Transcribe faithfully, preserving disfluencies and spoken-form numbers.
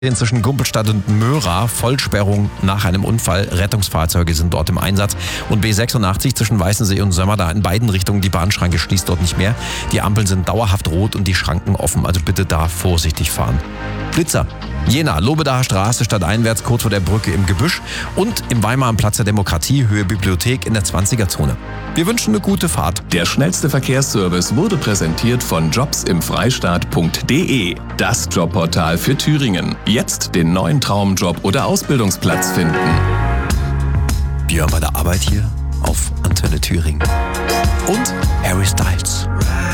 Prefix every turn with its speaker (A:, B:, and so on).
A: Zwischen Gumpelstadt und Möra, Vollsperrung nach einem Unfall. Rettungsfahrzeuge sind dort im Einsatz. Und B sechsundachtzig zwischen Weißensee und Sömmer, da in beiden Richtungen. Die Bahnschranke schließt dort nicht mehr. Die Ampeln sind dauerhaft rot und die Schranken offen. Also bitte da vorsichtig fahren. Blitzer. Jena, Lobedaher Straße, stadteinwärts, kurz vor der Brücke im Gebüsch. Und im Weimar am Platz der Demokratie, Höhe Bibliothek in der zwanziger-Zone. Wir wünschen eine gute Fahrt.
B: Der schnellste Verkehrsservice wurde präsentiert von jobs im freistaat punkt de. Das Jobportal für Thüringen. Jetzt den neuen Traumjob oder Ausbildungsplatz finden.
A: Björn bei der Arbeit hier auf Antenne Thüringen. Und Harry Styles.